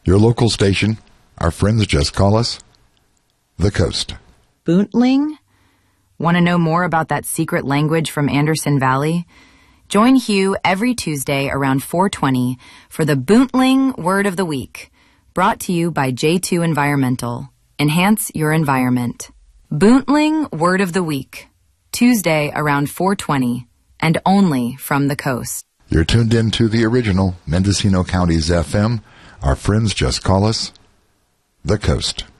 Your local station, our friends just call us The Coast. Boontling? Want to know more about that secret language from Anderson Valley? Join Hugh every Tuesday around 4:20 for the Boontling Word of the Week, brought to you by J2 Environmental. Enhance your environment. Boontling Word of the Week, Tuesday around 4:20, and only from the Coast. You're tuned in to the original Mendocino County's FM. Our friends just call us The Coast.